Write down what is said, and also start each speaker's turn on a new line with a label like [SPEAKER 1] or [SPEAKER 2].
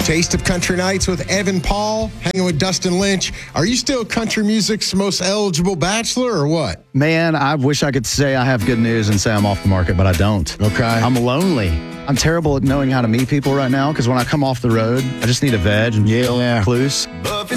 [SPEAKER 1] Taste of Country Nights with Evan Paul, hanging with Dustin Lynch. Are you still country music's most eligible bachelor or what?
[SPEAKER 2] Man, I wish I could say I have good news and say I'm off the market, but I don't.
[SPEAKER 1] Okay.
[SPEAKER 2] I'm lonely. I'm terrible at knowing how to meet people right now because when I come off the road, I just need a veg and feel loose.